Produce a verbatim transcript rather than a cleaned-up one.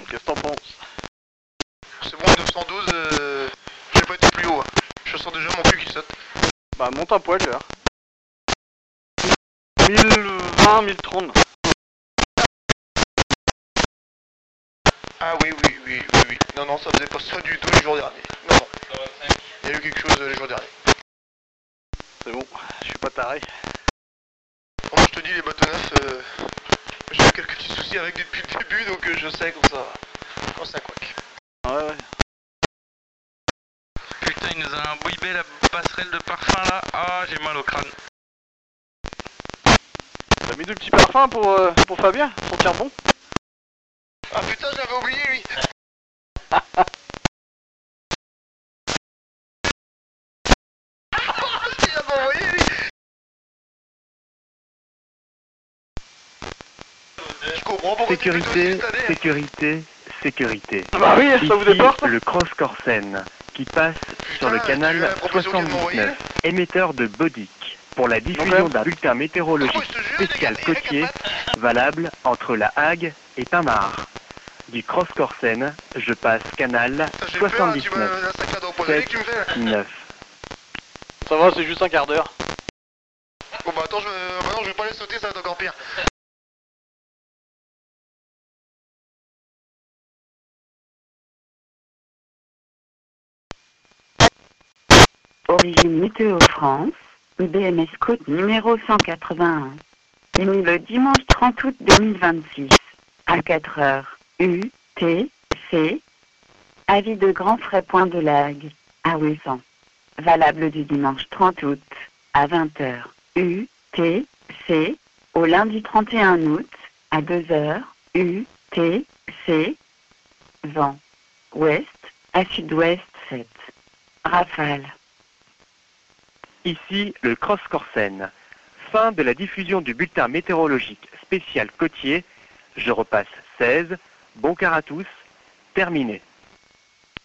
Qu'est-ce que t'en penses? C'est bon, neuf cent douze, euh, j'ai pas été plus haut. Hein. Je sens déjà mon cul qui saute. Bah monte un poil, alors. mille vingt, mille trente. Ah oui, oui, oui, oui, oui. Non, non, ça faisait pas ça du tout les jours derniers. Non, non. Il y a eu quelque chose euh, les jours derniers. C'est bon, je suis pas taré. Bon, je te dis, les bateaux neufs, euh, j'ai eu quelques petits soucis avec depuis le début, donc euh, je sais comme ça. Quand ça couac. Ouais, ouais. Putain, il nous a imbibé la passerelle de parfum là. Ah, j'ai mal au crâne. T'as mis du petit parfum pour, euh, pour Fabien? Sentir bon? Ah putain, j'avais oublié lui. Il avait envoyé lui. Je comprends pourquoi Sécurité, sécurité, sécurité. Bah oui, ça vous Ici, déporte? le Cross Corsen, qui passe sur le Putain, tu as canal la proposition qu'il m'a envoyée, soixante-dix-neuf, émetteur de Bodic, pour la diffusion Donc, d'un bulletin météorologique Oh, je te jure, spécial il y a- il y a côtier, quatre pattes. valable entre La Hague et Pinmar. Du Cross Corsen, je passe canal Putain, j'ai peur, là, tu m'as soixante-dix-neuf, la sacrade empoisonnée que tu me fais là. neuf. Ça va, c'est juste un quart d'heure. Bon bah attends, je, euh, bah non, je vais pas les sauter, ça va être encore pire. Origine Météo France, I B M S Côte numéro cent quatre-vingt-un. Émis le dimanche trente août deux mille vingt-six, à quatre heures, U, T, C. Avis de grand frais point de lag, à Ouessant. Valable du dimanche trente août, à vingt heures, U, T, C. Au lundi trente et un août, à deux heures, U, T, C. Vent. Ouest, à sud-ouest sept. Rafale. Ici, le Cross Corsen. Fin de la diffusion du bulletin météorologique spécial côtier. Je repasse seize. Bon quart à tous. Terminé.